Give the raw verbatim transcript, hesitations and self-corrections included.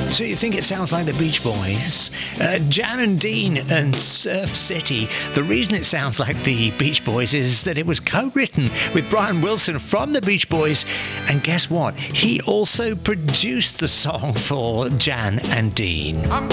So you think it sounds like the Beach Boys? Uh, Jan and Dean and Surf City. The reason it sounds like the Beach Boys is that it was co-written with Brian Wilson from the Beach Boys, and guess what? He also produced the song for Jan and Dean. I'm